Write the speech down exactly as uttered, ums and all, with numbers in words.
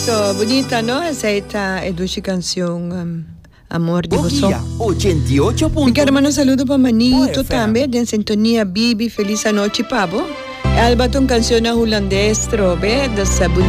So, bonita, ¿no? Esta è due canzone um, Amor di Bogia ochenta y ocho punto uno. Mi caro hermano, saludo para Manito también, en sintonía Bibi, feliz noche, pavo. Albaton canzone holandese, trobe, da